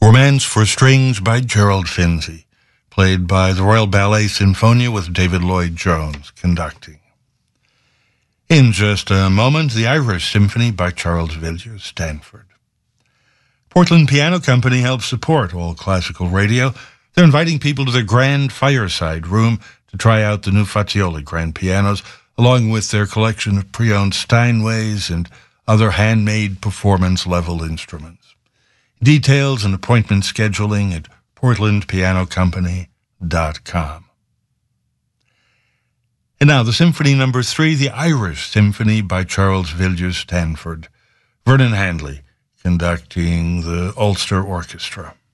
Romance for Strings by Gerald Finzi, played by the Royal Ballet Sinfonia with David Lloyd-Jones conducting. In just a moment, the Irish Symphony by Charles Villiers Stanford. Portland Piano Company helps support all classical radio. They're inviting people to their grand fireside room to try out the new Fazioli grand pianos, along with their collection of pre-owned Steinways and other handmade performance-level instruments. Details and appointment scheduling at portlandpianocompany.com. And now the Symphony No. 3, the Irish Symphony by Charles Villiers Stanford. Vernon Handley conducting the Ulster Orchestra.